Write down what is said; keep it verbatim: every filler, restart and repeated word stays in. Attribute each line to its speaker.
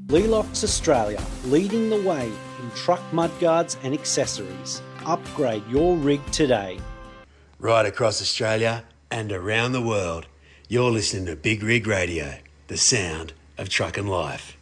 Speaker 1: Lelox Australia, leading the way in truck mudguards and accessories. Upgrade your rig today.
Speaker 2: Right across Australia and around the world, you're listening to Big Rig Radio, the sound of trucking life.